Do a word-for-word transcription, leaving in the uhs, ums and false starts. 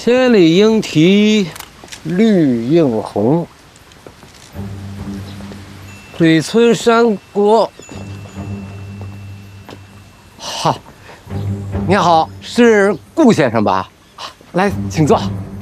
千里莺啼绿映红，水村山国。哈，你好，是顾先生吧？来，请坐。